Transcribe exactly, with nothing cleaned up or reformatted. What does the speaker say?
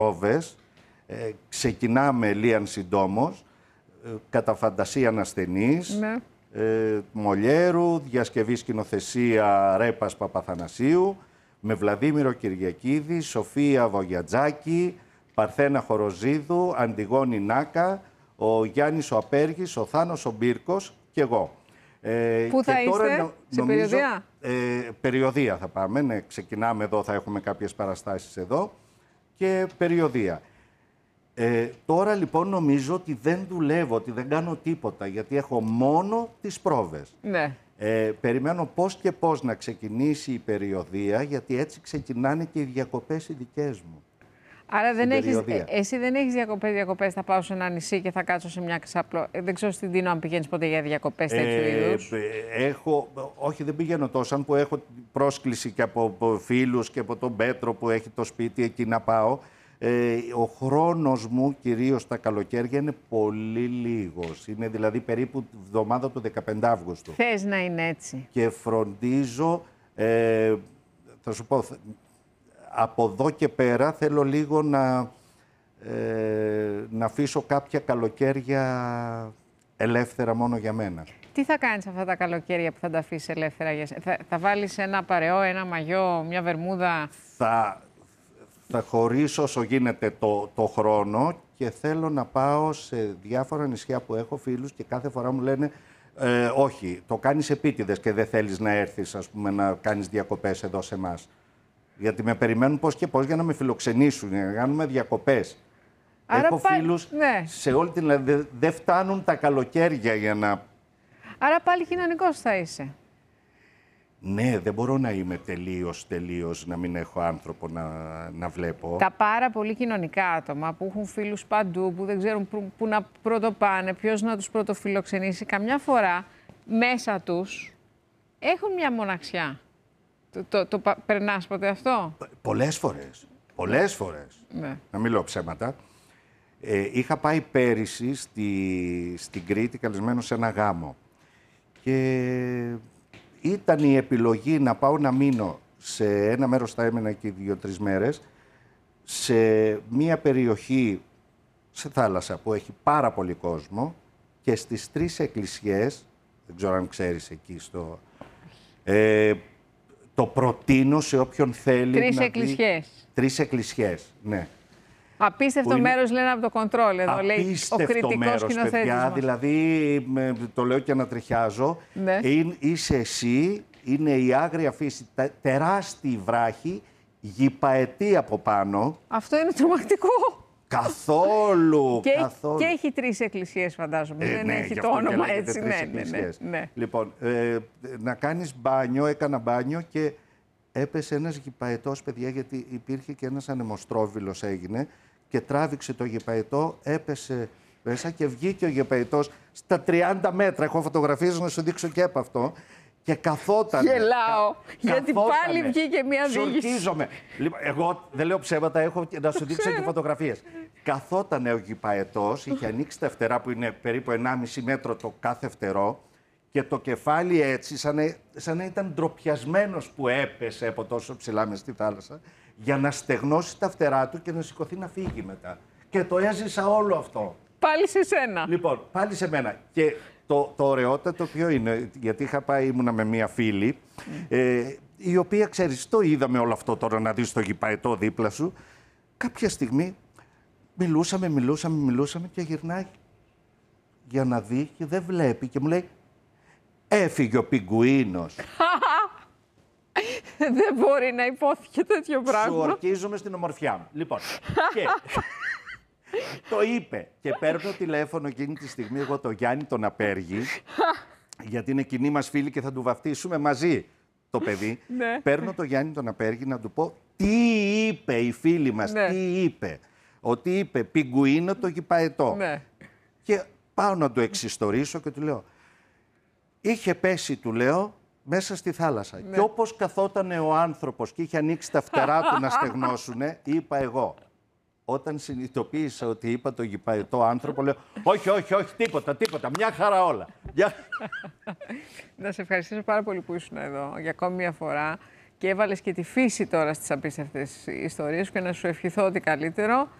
πρόβες. Ε, ξεκινάμε λίαν συντόμως, ε, κατά φαντασία ασθενής, ναι. ε, Μολιέρου, διασκευή σκηνοθεσία Ρέπας Παπαθανασίου, με Βλαδίμηρο Κυριακίδη, Σοφία Βογιατζάκη, Παρθένα Χοροζίδου, Αντιγόνη Νάκα, ο Γιάννης ο Απέργης, ο Θάνος ο Μπύρκος και εγώ. Ε, Πού θα και είστε, τώρα, νο, σε νομίζω, περιοδία? Ε, περιοδία θα πάμε, ναι, ξεκινάμε εδώ, θα έχουμε κάποιες παραστάσεις εδώ και περιοδία. Ε, τώρα λοιπόν νομίζω ότι δεν δουλεύω, ότι δεν κάνω τίποτα, γιατί έχω μόνο τις πρόβες. Ναι. Ε, περιμένω πώς και πώς να ξεκινήσει η περιοδία, γιατί έτσι ξεκινάνε και οι διακοπές οι δικές μου. Άρα δεν έχεις, ε, εσύ δεν έχεις διακοπές, διακοπές, θα πάω σε ένα νησί και θα κάτσω σε μια ξαπλό. Ε, δεν ξέρω στην Τίνο αν πηγαίνεις ποτέ για διακοπές τέτοιου ε, είδους. Ε, έχω, όχι δεν πηγαίνω τόσο, αν που έχω πρόσκληση και από, από φίλους και από τον Πέτρο που έχει το σπίτι εκεί να πάω. Ε, ο χρόνος μου, κυρίως τα καλοκαίρια, είναι πολύ λίγος. Είναι δηλαδή περίπου τη βδομάδα του δεκαπέντε Αυγούστου. Θες να είναι έτσι. Και φροντίζω, ε, θα σου πω, από εδώ και πέρα θέλω λίγο να, ε, να αφήσω κάποια καλοκαίρια ελεύθερα μόνο για μένα. Τι θα κάνεις αυτά τα καλοκαίρια που θα τα αφήσεις ελεύθερα για σένα? Θα, θα βάλεις ένα παρεό, ένα μαγιό, μια βερμούδα? Θα, θα χωρίσω όσο γίνεται το, το χρόνο και θέλω να πάω σε διάφορα νησιά που έχω φίλους και κάθε φορά μου λένε ε, όχι, το κάνεις επίτηδες και δεν θέλεις να έρθεις, ας πούμε, να κάνεις διακοπές εδώ σε εμάς. Γιατί με περιμένουν πώς και πώς για να με φιλοξενήσουν, για να κάνουμε διακοπές. Άρα έχω πάλι, φίλους ναι. σε όλη την Ελλάδα, δεν δε φτάνουν τα καλοκαίρια για να... Άρα πάλι κοινωνικός θα είσαι. Ναι, δεν μπορώ να είμαι τελείως, τελείως, να μην έχω άνθρωπο να, να βλέπω. Τα πάρα πολύ κοινωνικά άτομα που έχουν φίλους παντού, που δεν ξέρουν που, που να πρωτοπάνε, ποιος να τους πρωτοφιλοξενήσει, καμιά φορά μέσα τους έχουν μια μοναξιά. Το, το, το, το περνάς ποτέ αυτό? Πολλές φορές, πολλές φορές, ναι. Να μην λέω ψέματα. Ε, είχα πάει πέρυσι στη, στην Κρήτη καλεσμένο σε ένα γάμο και ήταν η επιλογή να πάω να μείνω σε ένα μέρος, θα έμενα και δύο-τρεις μέρες, σε μία περιοχή σε θάλασσα που έχει πάρα πολύ κόσμο και στις τρεις εκκλησιές, δεν ξέρω αν ξέρεις εκεί στο... Ε, το προτείνω σε όποιον θέλει. Τρεις να εκκλησιές. Δει... Τρεις εκκλησιές, ναι. Απίστευτο είναι... μέρος, λένε από το κοντρόλ εδώ, λέει ο κριτικός σκηνοθέτης παιδιά, μας. Δηλαδή, με, το λέω και ανατριχιάζω, ναι. είναι, είσαι εσύ, είναι η άγρια φύση, τε, τεράστιοι βράχοι, γηπαετοί από πάνω. Αυτό είναι τρομακτικό. Καθόλου, και, καθόλου. Και έχει τρεις εκκλησίες, φαντάζομαι. Ε, δεν ναι, έχει το όνομα έτσι. Ναι, ναι, ναι, ναι. Λοιπόν, ε, να κάνεις μπάνιο, έκανα μπάνιο και έπεσε ένας γηπαετός, παιδιά, γιατί υπήρχε και ένας ανεμοστρόβιλος έγινε και τράβηξε το γηπαετό, έπεσε μέσα και βγήκε ο γηπαετός στα τριάντα μέτρα. Έχω φωτογραφίες να σου δείξω και από αυτό. Και καθόταν. Γελάω, κα... γιατί πάλι βγήκε μια διοίκηση. Σορκίζομαι. Λοιπόν, εγώ δεν λέω ψέματα, έχω να σου δείξω και φωτογραφίες. Καθόταν ο γηπαετός, είχε ανοίξει τα φτερά που είναι περίπου ενάμιση μέτρο το κάθε φτερό και το κεφάλι έτσι, σαν να, σαν να ήταν ντροπιασμένος που έπεσε από τόσο ψηλά μες στη θάλασσα, για να στεγνώσει τα φτερά του και να σηκωθεί να φύγει μετά. Και το έζησα όλο αυτό. Πάλι σε σένα. Λοιπόν, πάλι σε μένα. Και το, το ωραιότατο ποιο είναι, γιατί είχα πάει, ήμουνα με μία φίλη, mm. ε, η οποία, ξέρεις, το είδαμε όλο αυτό τώρα να δεις το γηπαετό δίπλα σου. Κάποια στιγμή μιλούσαμε, μιλούσαμε, μιλούσαμε και γυρνάει για να δει και δεν βλέπει και μου λέει «Έφυγε ο πιγκουίνος». Δεν μπορεί να υπόθηκε τέτοιο πράγμα. Σου ορκίζομαι στην ομορφιά μου. Λοιπόν, και... το είπε και παίρνω τηλέφωνο εκείνη τη στιγμή εγώ το Γιάννη τον Απέργη, γιατί είναι κοινή μας φίλη και θα του βαφτίσουμε μαζί το παιδί. Ναι. Παίρνω το Γιάννη τον Απέργη να του πω τι είπε η φίλη μας, ναι. τι είπε. Ότι είπε πιγκουίνο το γηπαετό. Ναι. Και πάω να το εξιστορήσω και του λέω, είχε πέσει, του λέω, μέσα στη θάλασσα. Ναι. Και όπως καθότανε ο άνθρωπος και είχε ανοίξει τα φτερά του να στεγνώσουνε, είπα εγώ. Όταν συνειδητοποίησα ότι είπα το γηπαετό άνθρωπο, λέω όχι, όχι, όχι, τίποτα, τίποτα, μια χαρά όλα. Να σε ευχαριστήσω πάρα πολύ που ήσουν εδώ για ακόμη μια φορά και έβαλες και τη φύση τώρα στις απίστευτες ιστορίες σου και να σου ευχηθώ ότι καλύτερο.